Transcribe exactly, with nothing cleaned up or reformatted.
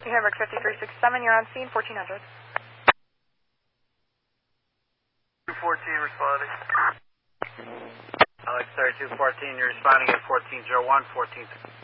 Hamburg fifty-three sixty-seven, you're on scene, fourteen hundred. two fourteen responding. Alex thirty-two fourteen, you're responding at fourteen oh one, fourteen.